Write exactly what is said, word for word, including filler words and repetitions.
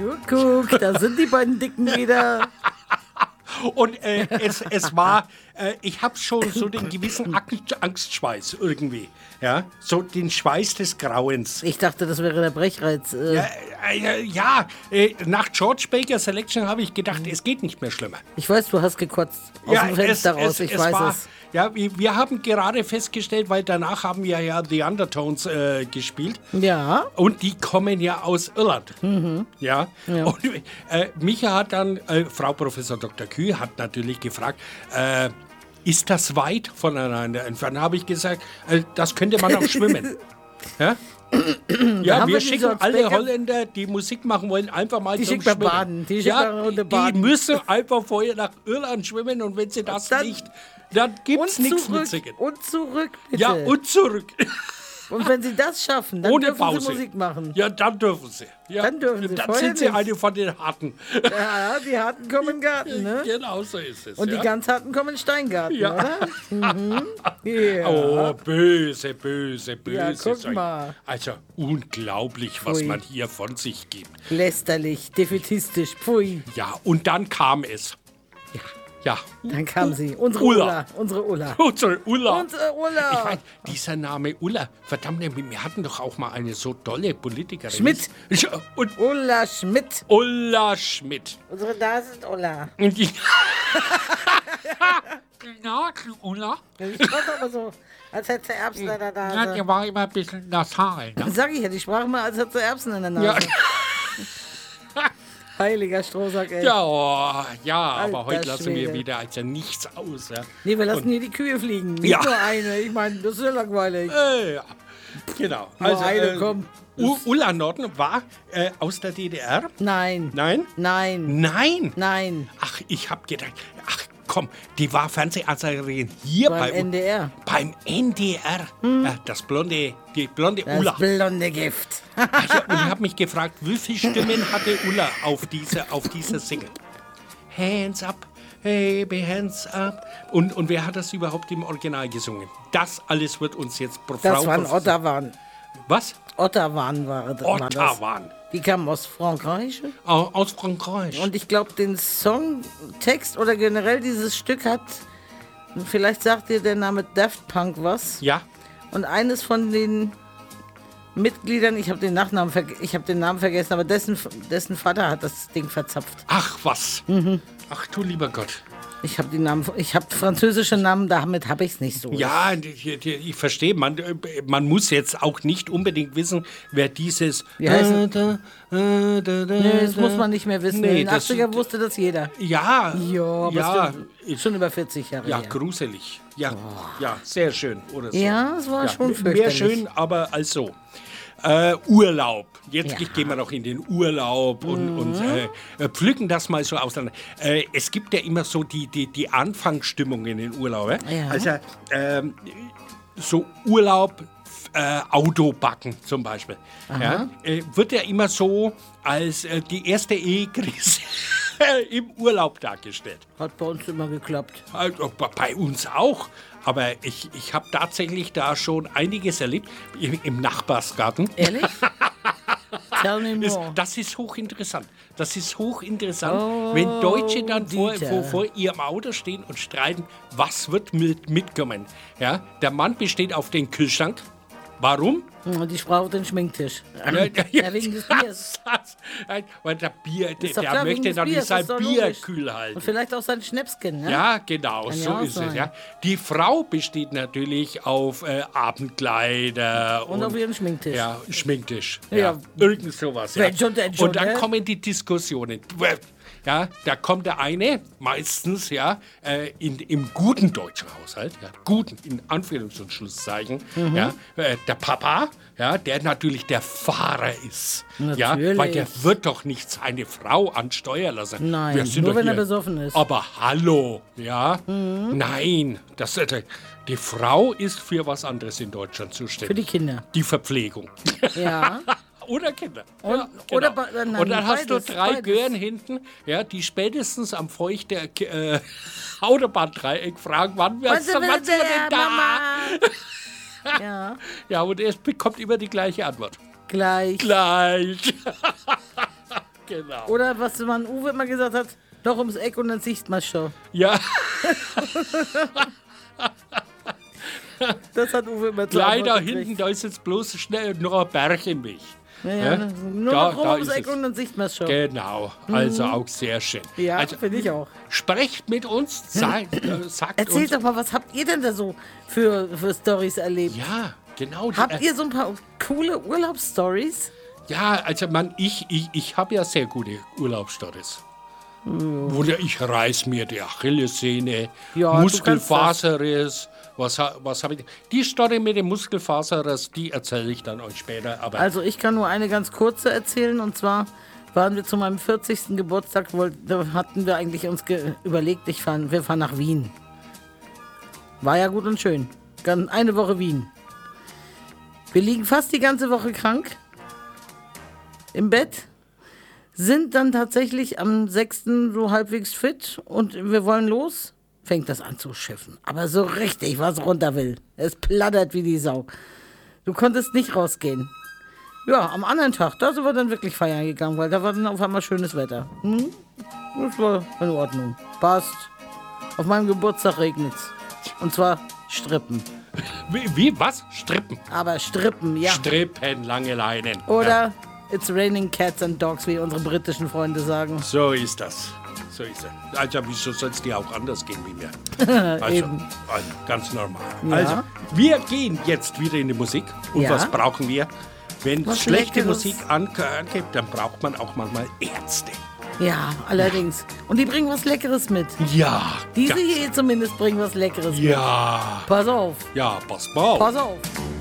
Guck, guck, da sind die beiden Dicken wieder. Und äh, es, es war, äh, ich habe schon so den gewissen Angst, Angstschweiß irgendwie. Ja, so den Schweiß des Grauens. Ich dachte, das wäre der Brechreiz. Äh. Ja, äh, ja äh, nach George Baker Selection habe ich gedacht, es geht nicht mehr schlimmer. Ich weiß, du hast gekotzt. Aus Ja, dem Fenster es, raus, es, ich es weiß war, es. Ja, wir, wir haben gerade festgestellt, weil danach haben wir ja The Undertones äh, gespielt. Ja. Und die kommen ja aus Irland. Mhm. Ja. Ja. Und äh, Micha hat dann, äh, Frau Professor Doktor Küh hat natürlich gefragt, äh, ist das weit voneinander entfernt? Da habe ich gesagt, äh, das könnte man auch schwimmen. Ja, ja haben wir wir die schicken George alle Baker- Holländer, die Musik machen wollen, einfach mal Die zum schickt man Schwimmen. baden. Die schickt ja, man eine Runde die baden. müssen einfach vorher nach Irland schwimmen und wenn sie das dann- nicht, dann gibt es Und nichts zurück, mit Singen. und zurück, bitte. Ja, und zurück. Und wenn sie das schaffen, dann Ohne dürfen Pause. sie Musik machen. Ja, dann dürfen sie. Ja. Dann dürfen sie, Dann vorher sind sie nicht. eine von den Harten. Ja, die Harten kommen in den Garten, ne? Genau so ist es. Und ja. die ganz Harten kommen in den Steingarten, Ja. oder? Mhm. Ja. Oh, böse, böse, böse. Ja, guck Zeug. mal. Also unglaublich, was Pfui. man hier von sich gibt. Lästerlich, defetistisch, pfui. Ja, und dann kam es. Ja. Ja. Dann kam sie, unsere Ulla. Ulla. Unsere Ulla. Unsere Ulla. Unsere Ulla. Ich meine, dieser Name Ulla, verdammt, wir hatten doch auch mal eine so tolle Politikerin. Schmidt. Ja, und Ulla Schmidt. Ulla Schmidt. Unsere Nase ist Ulla. Und die genau, die Ulla. Die sprach aber so, als hätte sie Erbsen in der Ja, Nase. die war immer ein bisschen nasal. Ne? Sag ich ja, die sprach mal, als hätte sie Erbsen in der Nase. Ja. Heiliger Strohsack, ey. Ja, oh, ja, aber Alter heute lassen wir Schwede. wieder also nichts aus. Ja. Nee, wir lassen hier die Kühe fliegen. Nicht Ja. nur eine. Ich meine, das ist ja langweilig. Äh, ja. Genau. Nur eine, komm. U Ulla Norden war äh, aus der D D R. Nein. Nein? Nein. Nein. Nein. Ach, ich hab gedacht, ach komm, die war Fernsehansagerin hier Beim bei N D R. Beim N D R. Ja, das blonde, die blonde Das Ulla. blonde Gift. Ach ja, und ich habe mich gefragt, wie viele Stimmen hatte Ulla auf dieser auf diese Single? Hands up, baby, hands up. Und, und wer hat das überhaupt im Original gesungen? Das alles wird uns jetzt pro Das Frau waren Professor- Ottawan. Was? Ottawan war das. war das. Ottawan. Die kamen aus Frankreich. Au- Aus Frankreich. Und ich glaube, den Songtext oder generell dieses Stück hat, vielleicht sagt dir der Name Daft Punk was. ja, Und eines von den Mitgliedern, ich habe den Nachnamen, verge- ich habe den Namen vergessen, aber dessen, dessen Vater hat das Ding verzapft. ach was. Mhm. Ach du lieber Gott. Ich habe die Namen, ich habe französische Namen, damit habe ich es nicht so. Ja, die- die- ich verstehe, man, man muss jetzt auch nicht unbedingt wissen, wer dieses... Wie heißt es? Da, da, da, da, Nee, das muss man nicht mehr wissen. Nee, In den das- achtziger wusste das jeder. Ja, Ja, aber ja, ist schon über vierzig Jahre ja, her. gruselig. Ja, ja, sehr schön. Oder so. Ja, es war schon Mehr fürchterlich. schön, aber als so. Äh, Urlaub. Jetzt Ja. gehen wir noch in den Urlaub und, Mhm. und äh, pflücken das mal so auseinander. Äh, es gibt ja immer so die, die, die Anfangsstimmung in den Urlaub. Ja? Ja. Also ähm, so Urlaub, äh, Autobacken zum Beispiel. Ja? Äh, wird ja immer so als äh, die erste Ehekrise im Urlaub dargestellt. Hat bei uns immer geklappt. Also, bei uns auch. Aber ich, ich habe tatsächlich da schon einiges erlebt. Im, im Nachbarsgarten. Ehrlich? Tell me Ist, more. das ist hochinteressant. Das ist hochinteressant, Oh, wenn Deutsche dann vor, Dieter. vor, vor ihrem Auto stehen und streiten, was wird mit, mitkommen. Ja, der Mann besteht auf den Kühlschrank. Warum? Und die Frau auf den Schminktisch. Ja, ja, Ja, wegen des Biers. Das, das, weil der Bier, der, Ist doch der klar, wegen möchte des dann nicht Biers, sein ist doch Bier logisch. kühl halten. Und vielleicht auch sein Schnäpsken, ne? Ja, genau, Kann ja so auch ist es. sein. Ja. Die Frau besteht natürlich auf äh, Abendkleider Und auf ihren Schminktisch. Ja, Schminktisch. Ja. Ja. Irgend sowas. Ja. Wenn schon, denn schon, Und dann ne? kommen die Diskussionen. Ja, da kommt der eine, meistens, ja, äh, in, im guten deutschen Haushalt, ja, guten, in Anführungs- und Schlusszeichen, Mhm. ja, äh, der Papa, ja, der natürlich der Fahrer ist. Ja, Natürlich. weil der wird doch nicht seine Frau ansteuern lassen. Nein, Wir sind nur doch wenn er hier- besoffen ist. Aber hallo, ja? Mhm. Nein, das, äh, die Frau ist für was anderes in Deutschland zuständig. Für die Kinder. Die Verpflegung. Ja. Oder Kinder. Und- ja, oder genau. be- nein, Und dann hast du beides, drei beides. Gören hinten, ja, die spätestens am feuchten äh, Autobahndreieck fragen, wann wir Was wann will sind wir der, denn da? Mama? Ja, Ja, und er bekommt immer die gleiche Antwort. gleich. Gleich. genau. Oder was man Uwe immer gesagt hat, noch ums Eck und dann sieht man schon. Ja, Das hat Uwe immer zu gleich da Antwort hinten, gekriegt. da ist jetzt bloß schnell noch ein Berg im Weg. Ja, Ja? ja, nur Da- noch rum da ums ist Eck es. und dann sieht man schon. Genau, also auch sehr schön. Ja, also, finde ich auch. Sprecht mit uns, sagt, äh, sagt Erzählt uns. doch mal, was habt ihr denn da so für, für Storys erlebt? Ja, genau. die- Habt äh, ihr so ein paar coole Urlaubsstories? Ja, also man, ich, ich, ich habe ja sehr gute Urlaubsstories. Oder ich reiß mir die Achillessehne, Ja, du Muskelfaserriss. Was, ha- was habe ich? Die Story mit dem Muskelfaserriss, die erzähle ich dann euch später. Aber Also ich kann nur eine ganz kurze erzählen, und zwar waren wir zu meinem vierzigsten Geburtstag, woll- da hatten wir eigentlich uns ge- überlegt, ich fahren, wir fahren nach Wien. War ja gut und schön. Gan- Eine Woche Wien. Wir liegen fast die ganze Woche krank im Bett, sind dann tatsächlich am sechsten so halbwegs fit und wir wollen los. Fängt das an zu schiffen. Aber so richtig, was runter will. Es plattert wie die Sau. Du konntest nicht rausgehen. Ja, am anderen Tag, da sind wir dann wirklich feiern gegangen, weil da war dann auf einmal schönes Wetter. Hm? Das war in Ordnung. Passt. Auf meinem Geburtstag regnet's. Und zwar Strippen. wie, wie, was? Strippen. Aber Strippen, ja. Strippen, lange Leinen. Oder Ja, It's raining cats and dogs, wie unsere britischen Freunde sagen. so ist das. So ist es. Also, wieso soll es dir auch anders gehen wie mir? Also, Eben. also ganz normal. Ja. Also, wir gehen jetzt wieder in die Musik. Und Ja. was brauchen wir? Wenn Was schlechte Leckeres. Musik angeht, dann braucht man auch manchmal Ärzte. Ja, allerdings. Und die bringen was Leckeres mit. Ja. Diese ja. hier zumindest bringen was Leckeres mit. Ja. Pass auf. Ja, pass mal auf. Pass auf.